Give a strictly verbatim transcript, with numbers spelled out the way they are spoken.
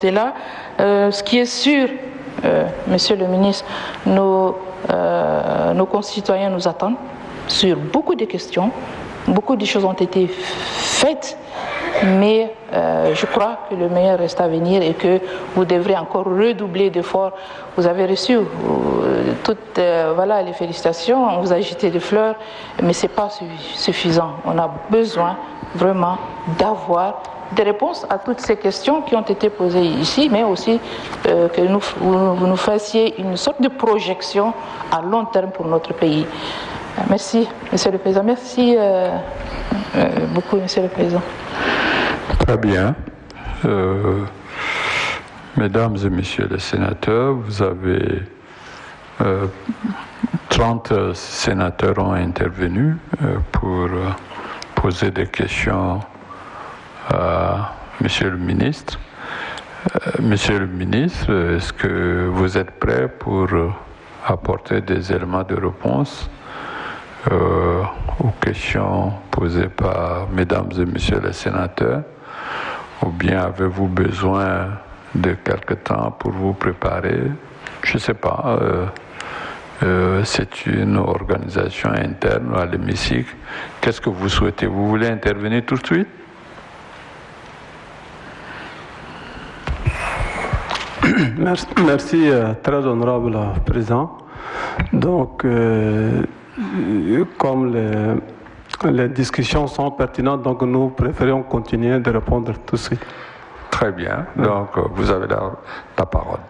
C'est là, euh, ce qui est sûr, euh, Monsieur le ministre, nos, euh, nos concitoyens nous attendent sur beaucoup de questions. Beaucoup de choses ont été faites, mais euh, je crois que le meilleur reste à venir et que vous devrez encore redoubler d'efforts. Vous avez reçu euh, toutes euh, voilà, les félicitations, on vous a jeté des fleurs, mais ce n'est pas suffisant. On a besoin vraiment d'avoir des réponses à toutes ces questions qui ont été posées ici, mais aussi euh, que nous, vous, vous nous fassiez une sorte de projection à long terme pour notre pays. Merci, Monsieur le Président. Merci euh, euh, beaucoup, Monsieur le Président. Très bien. Euh, mesdames et Messieurs les sénateurs, vous avez euh, trente sénateurs ont intervenu euh, pour euh, poser des questions à Monsieur le ministre. Euh, Monsieur le ministre, est-ce que vous êtes prêt pour apporter des éléments de réponse euh, aux questions posées par Mesdames et Messieurs les sénateurs, ou bien avez-vous besoin de quelque temps pour vous préparer? Je ne sais pas. Euh, euh, c'est une organisation interne à l'hémicycle. Qu'est-ce que vous souhaitez? Vous voulez intervenir tout de suite? Merci, merci euh, très honorable Président. Donc, euh, comme les, les discussions sont pertinentes, donc nous préférons continuer de répondre tout de suite. Très bien. Donc, vous avez la, la parole.